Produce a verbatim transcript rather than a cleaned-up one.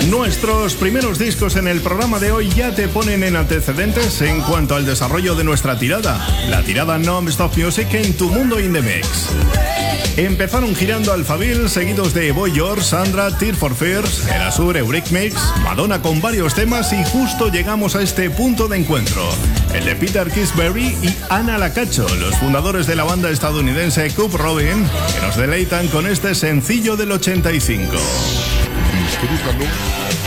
Nuestros primeros discos en el programa de hoy ya te ponen en antecedentes en cuanto al desarrollo de nuestra tirada, la tirada Non-Stop Music en Tu Mundo in the Mix. Empezaron girando Alphaville, seguidos de Boy George, Sandra, Tears for Fears, Erasure, Eurythmics, Madonna con varios temas y justo llegamos a este punto de encuentro, el de Peter Kisberry y Ana Lacacho, los fundadores de la banda estadounidense Cub Robin, que nos deleitan con este sencillo del ochenta y cinco. Disfrútalo